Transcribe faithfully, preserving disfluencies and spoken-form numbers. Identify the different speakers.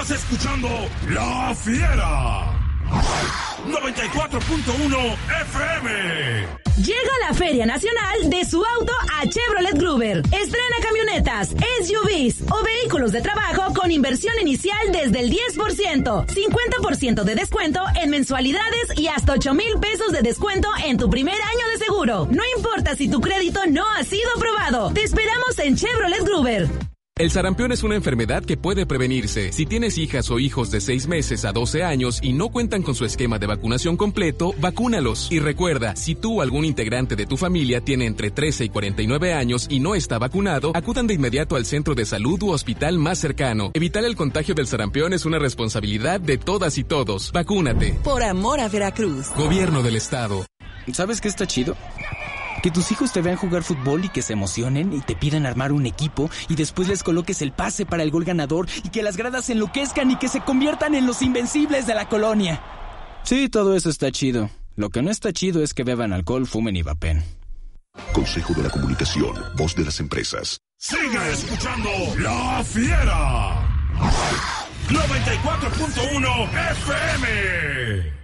Speaker 1: Estás escuchando La Fiera. noventa y cuatro punto uno F M.
Speaker 2: Llega la Feria Nacional de su auto a Chevrolet Gruber. Estrena camionetas, S U Vs o vehículos de trabajo con inversión inicial desde el diez por ciento, cincuenta por ciento de descuento en mensualidades y hasta ocho mil pesos de descuento en tu primer año de seguro. No importa si tu crédito no ha sido aprobado. Te esperamos en Chevrolet Gruber.
Speaker 3: El sarampión es una enfermedad que puede prevenirse. Si tienes hijas o hijos de seis meses a doce años y no cuentan con su esquema de vacunación completo, vacúnalos. Y recuerda, si tú o algún integrante de tu familia tiene entre trece y cuarenta y nueve años y no está vacunado, acudan de inmediato al centro de salud u hospital más cercano. Evitar el contagio del sarampión es una responsabilidad de todas y todos. Vacúnate.
Speaker 4: Por amor a Veracruz.
Speaker 3: Gobierno del Estado.
Speaker 5: ¿Sabes qué está chido? Que tus hijos te vean jugar fútbol y que se emocionen y te pidan armar un equipo y después les coloques el pase para el gol ganador y que las gradas se enloquezcan y que se conviertan en los invencibles de la colonia. Sí, todo eso está chido. Lo que no está chido es que beban alcohol, fumen y vapen.
Speaker 6: Consejo de la Comunicación, voz de las empresas.
Speaker 1: Sigue escuchando La Fiera. noventa y cuatro punto uno F M.